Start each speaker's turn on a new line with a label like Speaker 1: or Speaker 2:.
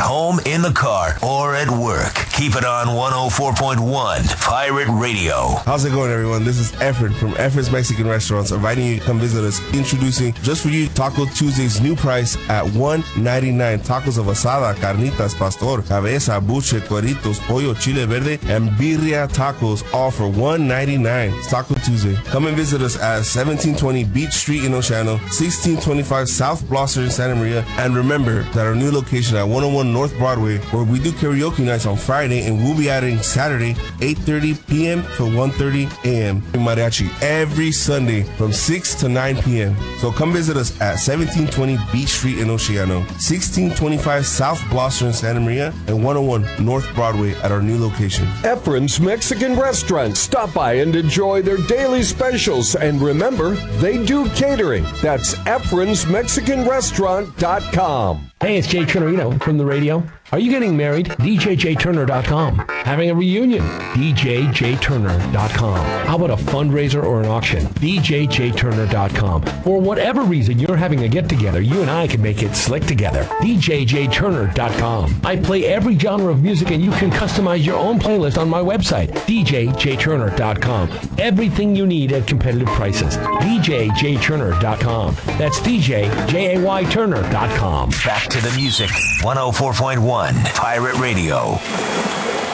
Speaker 1: home, in the car, or at work. Keep it on 104.1 Pirate Radio.
Speaker 2: How's it going, everyone? This is Efren from Efren's Mexican Restaurants, inviting you to come visit us. Introducing, just for you, Taco Tuesday's new price at $1.99. Tacos of asada, carnitas, pastor, cabeza, buche, cueritos, pollo, chile verde, and birria tacos, all for $1.99. It's Taco Tuesday. Come and visit us at 1720 Beach Street in Oceano, 1625 South Blosser in Santa Maria, and remember that our new location at 101 North Broadway, where we do karaoke nights on Friday, and we'll be adding Saturday, 8:30 p.m. to 1:30 a.m. in mariachi every Sunday from 6 to 9 p.m. So come visit us at 1720 Beach Street in Oceano, 1625 South Blosser in Santa Maria, and 101 North Broadway at our new location.
Speaker 3: Efren's Mexican Restaurant. Stop by and enjoy their daily specials. And remember, they do catering. That's EfrensMexicanRestaurant.com.
Speaker 4: Hey, it's Jay Turnerino from the radio. Are you getting married? DJJTurner.com. Having a reunion? DJJTurner.com. How about a fundraiser or an auction? DJJTurner.com. For whatever reason you're having a get-together, you and I can make it slick together. DJJTurner.com. I play every genre of music, and you can customize your own playlist on my website, DJJTurner.com. Everything you need at competitive prices. DJJTurner.com. That's DJJayTurner.com.
Speaker 1: Back to the music. 104.1 Pirate Radio.